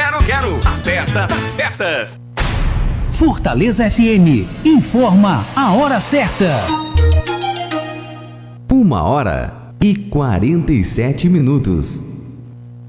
quero. A festa das festas. Fortaleza FM informa a hora certa. 1h47.